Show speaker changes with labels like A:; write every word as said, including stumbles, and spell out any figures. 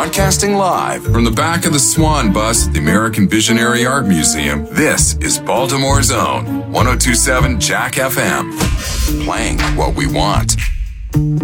A: Broadcasting live from the back of the Swan Bus at the American Visionary Art Museum, this is Baltimore's own ten twenty-seven Jack F M. Playing what we want.